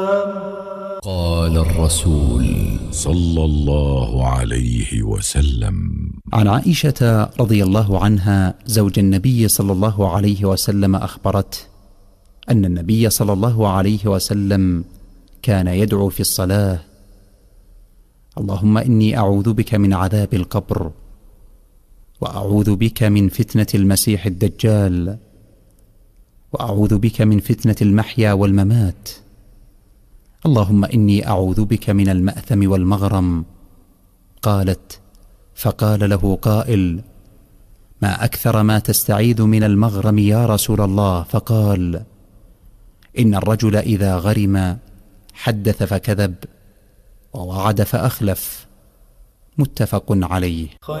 قال الرسول صلى الله عليه وسلم: عن عائشة رضي الله عنها زوج النبي صلى الله عليه وسلم أخبرته أن النبي صلى الله عليه وسلم كان يدعو في الصلاة: اللهم إني أعوذ بك من عذاب القبر، وأعوذ بك من فتنة المسيح الدجال، وأعوذ بك من فتنة المحيا والممات، اللهم إني أعوذ بك من المأثم والمغرم. قالت: فقال له قائل: ما أكثر ما تستعيذ من المغرم يا رسول الله؟ فقال: إن الرجل إذا غرم حدث فكذب، ووعد فأخلف. متفق عليه.